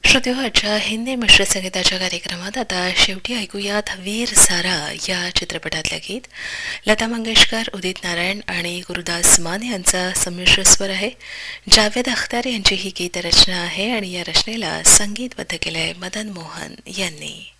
श्रोत्यो, आजच्या हिंदी मिश्र संगीताच्या कार्यक्रमात आता शेवटी ऐकूयात वीर सारा या चित्रपटातलं गीत. लता मंगेशकर, उदित नारायण आणि गुरुदास मान यांचा संमिश्र स्वर आहे. जावेद अख्तर यांची ही गीतरचना आहे आणि या रचनेला संगीतबद्ध केलंय मदन मोहन यांनी.